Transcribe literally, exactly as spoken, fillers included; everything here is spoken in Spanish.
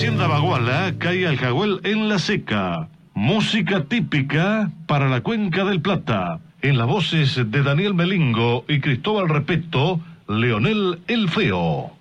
Hacienda Baguala, calle Aljahuel en La Seca. Música típica para la Cuenca del Plata. En las voces de Daniel Melingo y Cristóbal Repeto, Leonel el Feo.